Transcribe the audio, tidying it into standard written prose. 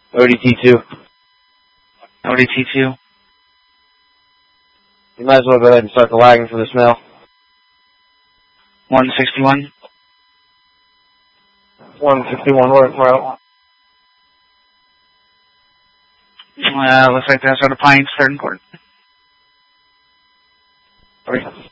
ODT2. ODT2. You might as well go ahead and start the wagon for this mail. 161. 161 work route. Looks like that's out of Pines, 3rd and Court. Okay.